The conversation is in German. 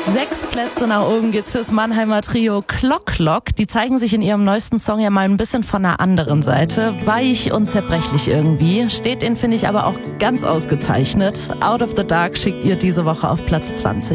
6 Plätze nach oben geht's fürs Mannheimer Trio Clock Clock. Die zeigen sich in ihrem neuesten Song ja mal ein bisschen von einer anderen Seite. Weich und zerbrechlich irgendwie. Steht den, finde ich, aber auch ganz ausgezeichnet. Out of the Dark schickt ihr diese Woche auf Platz 20.